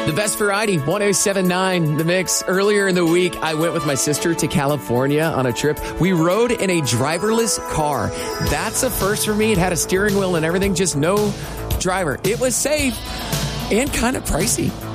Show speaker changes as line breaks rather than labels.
The best variety, 107.9 The Mix. Earlier in the week, I went with my sister to California on a trip. We rode in a driverless car. That's a first for me. It had a steering wheel and everything, just no driver. It was safe and kind of pricey.